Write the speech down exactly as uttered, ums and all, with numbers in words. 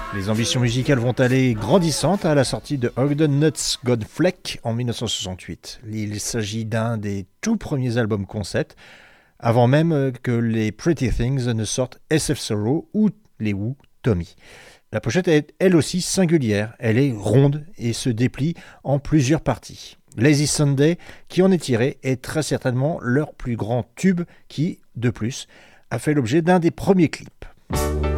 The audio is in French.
Les ambitions musicales vont aller grandissantes à la sortie de Ogden Nuts God Fleck en dix-neuf cent soixante-huit. Il s'agit d'un des tout premiers albums concept, avant même que les Pretty Things ne sortent S F Sorrow ou les Who, Tommy. La pochette est elle aussi singulière, elle est ronde et se déplie en plusieurs parties. Lazy Sunday, qui en est tiré, est très certainement leur plus grand tube qui, de plus, a fait l'objet d'un des premiers clips.